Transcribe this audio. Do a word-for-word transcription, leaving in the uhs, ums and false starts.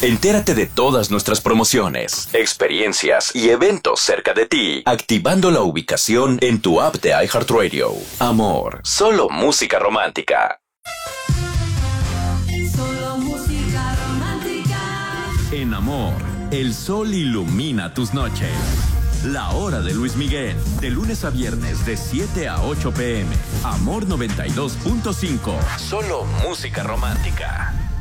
Entérate de todas nuestras promociones, experiencias y eventos cerca de ti, activando la ubicación en tu app de iHeartRadio. Amor, solo música romántica. Solo música romántica. En Amor, el sol ilumina tus noches. La hora de Luis Miguel, de lunes a viernes de siete a ocho pm. Amor noventa y dos punto cinco. Solo música romántica.